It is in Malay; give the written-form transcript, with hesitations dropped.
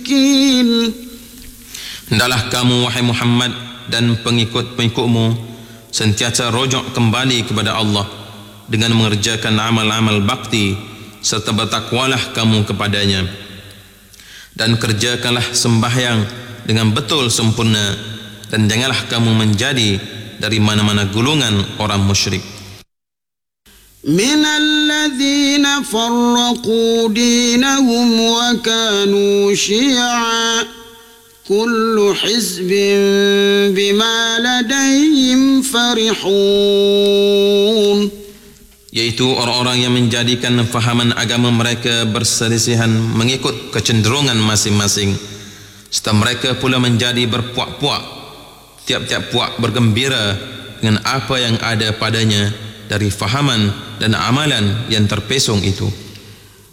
وكيل. Hendaklah kamu wahai Muhammad dan pengikut-pengikutmu sentiasa rojok kembali kepada Allah dengan mengerjakan amal-amal bakti, serta bertakwalah kamu kepadanya, dan kerjakanlah sembahyang dengan betul sempurna, dan janganlah kamu menjadi dari mana-mana golongan orang musyrik. من الذين فرقوا دينهم وكانوا شيعا كل حزب بما لديهم فرحون. Yaitu orang-orang yang menjadikan fahaman agama mereka berselisihan mengikut kecenderungan masing-masing, serta mereka pula menjadi berpuak-puak. Tiap-tiap puak bergembira dengan apa yang ada padanya dari fahaman dan amalan yang terpesong itu.